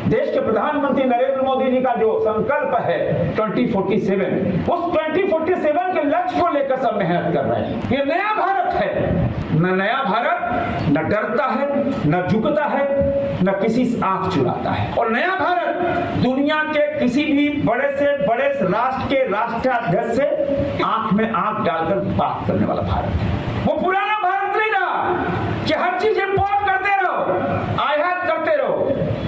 देश के प्रधानमंत्री नरेंद्र मोदी जी का जो संकल्प है 2047, उस 2047 के लक्ष्य को लेकर सब मेहनत कर रहे हैं। ये नया भारत है। न नया भारत न डरता है, न झुकता है, न किसी से आंख चुराता है। और नया भारत दुनिया के किसी भी बड़े से बड़े राष्ट्र के राष्ट्राध्यक्ष से आंख में आंख डालकर बात करने वाला भारत है। वो पुराना भारत नहीं रहा कि हर चीज इंपोर्ट करते रहो, आयात करते रहो।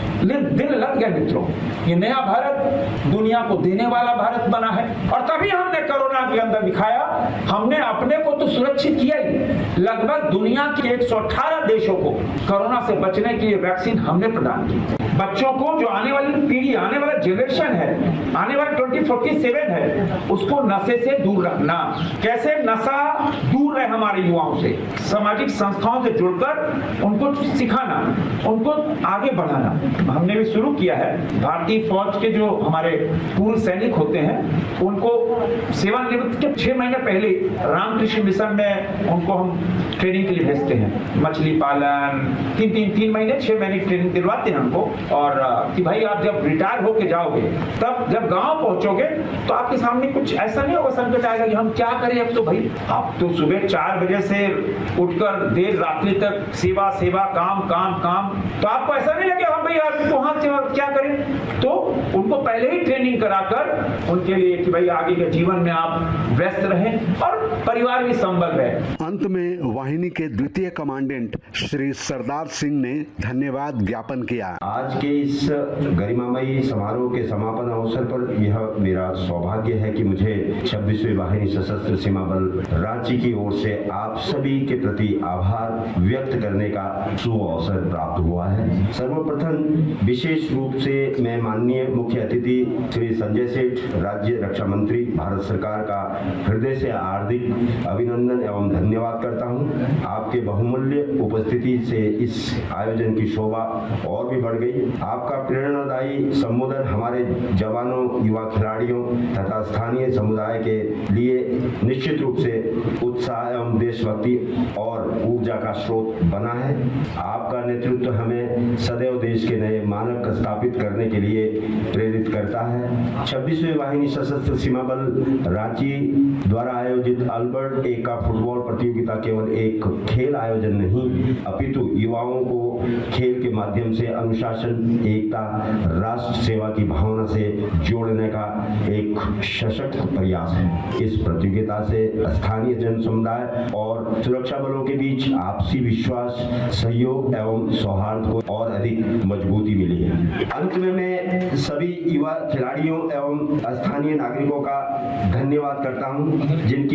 दिन लग गए मित्रों। ये नया भारत दुनिया को देने वाला भारत बना है। और तभी हमने कोरोना के अंदर दिखाया, हमने अपने को तो सुरक्षित किया ही, लगभग दुनिया के 118 देशों को कोरोना से बचने के लिए वैक्सीन हमने प्रदान की। बच्चों को जो आने वाली पीढ़ी, आने वाला जनरेशन है, आने वाला 2047 है, उसको नशे से दूर रखना। कैसे नशा दूर रहे हमारे युवाओं से, सामाजिक संस्थाओं से जुड़कर उनको सिखाना, उनको आगे बढ़ाना हमने भी शुरू किया है। भारतीय फौज के जो हमारे पूर्व सैनिक होते हैं, उनको सेवानिवृत्त के 6 महीने पहले रामकृष्ण मिशन में उनको हम ट्रेनिंग के लिए भेजते हैं। मछली पालन 3 महीने 6 महीने ट्रेनिंग दिलवाते हैं हमको। और कि भाई आप जब रिटायर होके जाओगे, तब जब गांव पहुंचोगे तो आपके सामने कुछ ऐसा नहीं होगा संकट आएगा कि हम क्या करें। अब तो भाई आप तो सुबह 4 बजे से उठकर देर रात्रि तक सेवा काम काम काम, तो आपको ऐसा नहीं लगे हम भाई वहां क्या करें। तो उनको पहले ही ट्रेनिंग कराकर उनके लिए कि भाई आगे के जीवन में आप व्यस्त रहें और परिवार भी संबल रहे। अंत में वाहिनी के द्वितीय कमांडेंट श्री सरदार सिंह ने धन्यवाद ज्ञापन किया। आज के इस गरिमामयी समारोह के समापन अवसर पर यह मेरा सौभाग्य है कि मुझे 26वीं वाहिनी सशस्त्र सीमा बल रांची की ओर से आप सभी के प्रति आभार व्यक्त करने का सुअवसर प्राप्त हुआ है। सर्वप्रथम विशेष रूप से मैं माननीय मुख्य अतिथि श्री संजय सेठ, राज्य रक्षा मंत्री, भारत सरकार का हृदय से हार्दिक अभिनंदन एवं धन्यवाद करता हूं। आपके बहुमूल्य उपस्थिति से इस आयोजन की शोभा और भी बढ़ गई। आपका प्रेरणादायी संबोधन हमारे जवानों, युवा खिलाड़ियों तथा स्थानीय समुदाय के लिए निश्चित रूप से उत्साह एवं देशभक्ति और ऊर्जा का स्रोत बना है। आपका नेतृत्व हमें सदैव देश के नए मानक स्थापित करने के लिए प्रेरित करता है। 26वीं वाहिनी सशस्त्र सीमा बल रांची द्वारा आयोजित अल्बर्ट एक्का फुटबॉल प्रतियोगिता केवल एक खेल आयोजन नहीं, अपितु युवाओं को खेल के माध्यम से अनुशासन, एकता, राष्ट्र सेवा की भावना से जोड़ने का एक सशक्त प्रयास है। इस प्रतियोगिता से स्थानीय जन समुदाय और सुरक्षा बलों के बीच आपसी विश्वास, सहयोग एवं सौहार्द को और अधिक मजबूती मिली है। अंत में मैं सभी युवा खिलाड़ियों एवं स्थानीय नागरिकों का धन्यवाद करता हूं, जिनकी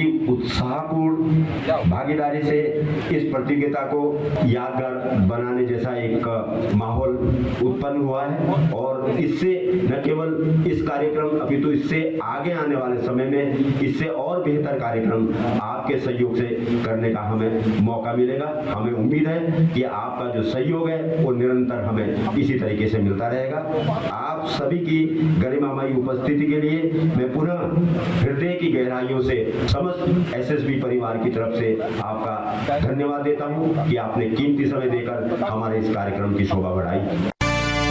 उत्साहपूर्ण भागीदारी से इस प्रतियोगिता को यादगार बनाने जैसा एक माहौल उत्पन्न हुआ है। और इससे न केवल इस कार्यक्रम अपितु इससे आगे आने वाले समय में इससे और बेहतर कार्यक्रम आपके सहयोग से करने का हमें मौका मिलेगा। हमें उम्मीद है कि आपका जो सहयोग है वो निरंतर हमें इसी तरीके से मिलता रहेगा। आप सभी की गरिमामयी उपस्थिति के लिए मैं पुनः हृदय की गहराइयों से समस्त एसएसबी परिवार की तरफ से आपका धन्यवाद देता हूं कि आपने कीमती समय देकर हमारे इस कार्यक्रम की शोभा बढ़ाई।